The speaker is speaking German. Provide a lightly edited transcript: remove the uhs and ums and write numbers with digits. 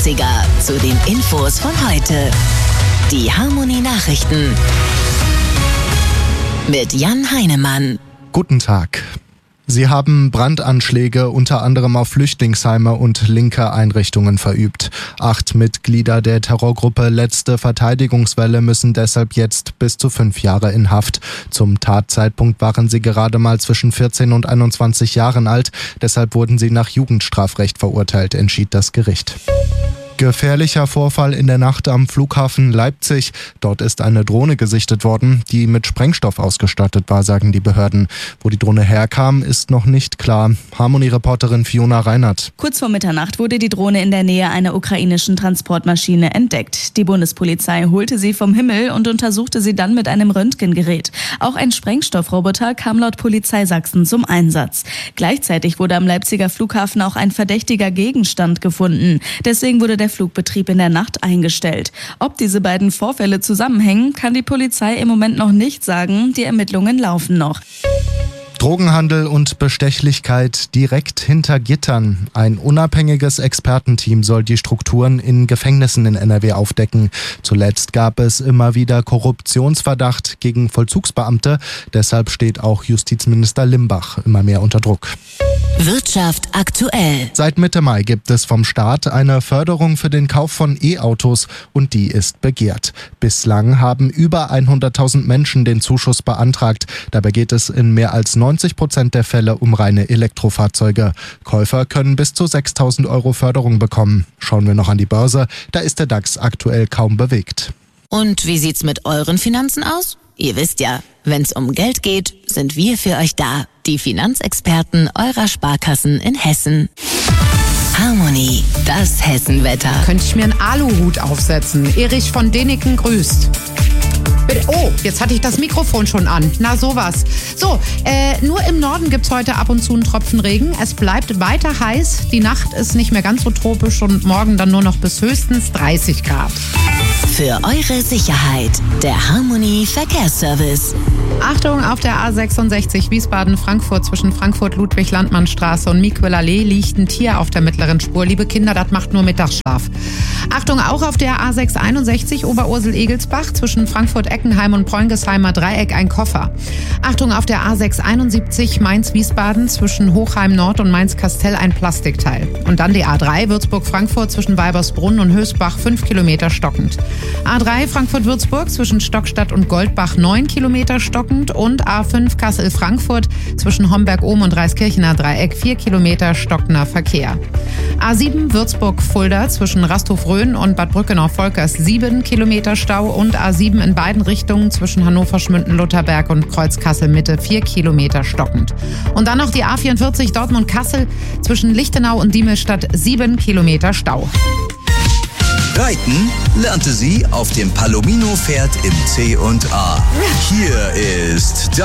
80er zu den Infos von heute. Die Harmony Nachrichten mit Jan Heinemann. Guten Tag. Sie haben Brandanschläge unter anderem auf Flüchtlingsheime und linke Einrichtungen verübt. 8 Mitglieder der Terrorgruppe Letzte Verteidigungswelle müssen deshalb jetzt bis zu 5 Jahre in Haft. Zum Tatzeitpunkt waren sie gerade mal zwischen 14 und 21 Jahren alt. Deshalb wurden sie nach Jugendstrafrecht verurteilt, entschied das Gericht. Gefährlicher Vorfall in der Nacht am Flughafen Leipzig. Dort ist eine Drohne gesichtet worden, die mit Sprengstoff ausgestattet war, sagen die Behörden. Wo die Drohne herkam, ist noch nicht klar. Harmony-Reporterin Fiona Reinhardt. Kurz vor Mitternacht wurde die Drohne in der Nähe einer ukrainischen Transportmaschine entdeckt. Die Bundespolizei holte sie vom Himmel und untersuchte sie dann mit einem Röntgengerät. Auch ein Sprengstoffroboter kam laut Polizei Sachsen zum Einsatz. Gleichzeitig wurde am Leipziger Flughafen auch ein verdächtiger Gegenstand gefunden. Deswegen wurde der Flugbetrieb in der Nacht eingestellt. Ob diese beiden Vorfälle zusammenhängen, kann die Polizei im Moment noch nicht sagen. Die Ermittlungen laufen noch. Drogenhandel und Bestechlichkeit direkt hinter Gittern. Ein unabhängiges Expertenteam soll die Strukturen in Gefängnissen in NRW aufdecken. Zuletzt gab es immer wieder Korruptionsverdacht gegen Vollzugsbeamte. Deshalb steht auch Justizminister Limbach immer mehr unter Druck. Wirtschaft aktuell. Seit Mitte Mai gibt es vom Staat eine Förderung für den Kauf von E-Autos und die ist begehrt. Bislang haben über 100.000 Menschen den Zuschuss beantragt. Dabei geht es in mehr als 90% der Fälle um reine Elektrofahrzeuge. Käufer können bis zu 6.000 € Förderung bekommen. Schauen wir noch an die Börse, da ist der DAX aktuell kaum bewegt. Und wie sieht's mit euren Finanzen aus? Ihr wisst ja, wenn's um Geld geht, sind wir für euch da. Die Finanzexperten eurer Sparkassen in Hessen. Harmony, das Hessenwetter. Könnte ich mir einen Aluhut aufsetzen? Erich von Däniken grüßt. Oh, jetzt hatte ich das Mikrofon schon an. Na sowas. So, nur im Norden gibt's heute ab und zu einen Tropfen Regen. Es bleibt weiter heiß. Die Nacht ist nicht mehr ganz so tropisch und morgen dann nur noch bis höchstens 30 Grad. Für eure Sicherheit, der Harmony Verkehrsservice. Achtung, auf der A66 Wiesbaden-Frankfurt zwischen Frankfurt-Ludwig-Landmann-Straße und Miquel-Allee liegt ein Tier auf der mittleren Spur. Liebe Kinder, das macht nur Mittagsschlaf. Achtung, auch auf der A661 Oberursel-Egelsbach zwischen Frankfurt-Eckenheim und Preungersheimer Dreieck ein Koffer. Achtung, auf der A671 Mainz-Wiesbaden zwischen Hochheim-Nord und Mainz-Kastell ein Plastikteil. Und dann die A3 Würzburg-Frankfurt zwischen Weibersbrunn und Hösbach 5 Kilometer stockend. A3 Frankfurt-Würzburg zwischen Stockstadt und Goldbach 9 Kilometer stockend und A5 Kassel-Frankfurt zwischen Homberg-Ohm und Reiskirchener Dreieck 4 Kilometer stockender Verkehr. A7 Würzburg-Fulda zwischen Rasthof-Rhön und Bad Brückenau-Volkers 7 Kilometer Stau und A7 in beiden Richtungen zwischen Hannover-Schmünden-Lutherberg und Kreuz-Kassel-Mitte 4 Kilometer stockend. Und dann noch die A44 Dortmund-Kassel zwischen Lichtenau und Diemelstadt 7 Kilometer Stau. Reiten lernte sie auf dem Palomino-Pferd im C&A. Hier ist